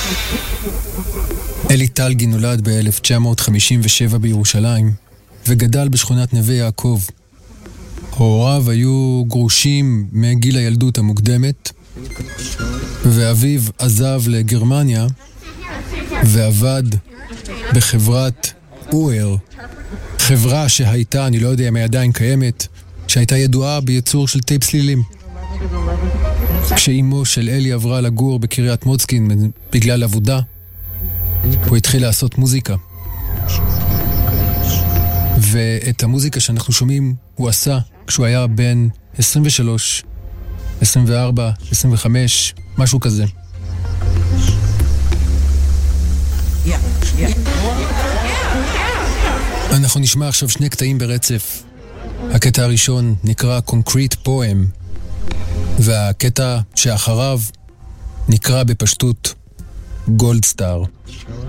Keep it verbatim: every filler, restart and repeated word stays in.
אלי טלגי נולד ב-אלף תשע מאות חמישים ושבע בירושלים וגדל בשכונת נווה יעקב. הוריו היו גרושים מגיל הילדות המוקדמת, ואביו עזב לגרמניה ועבד בחברת אואר, חברה שהייתה, אני לא יודע אם היא עדיין קיימת, שהייתה ידועה בייצור של טייפ סלילים. כשאימו של אלי עברה לגור בקריית מוצקין בגלל עבודה, הוא התחיל לעשות מוזיקה. ואת המוזיקה שאנחנו שומעים הוא עשה כשהוא היה בן עשרים ושלוש, עשרים וארבע, עשרים וחמש, משהו כזה. אנחנו נשמע עכשיו שני קטעים ברצף. הקטע הראשון נקרא Concrete Poem, והקטע שאחריו נקרא בפשטות Gold Star.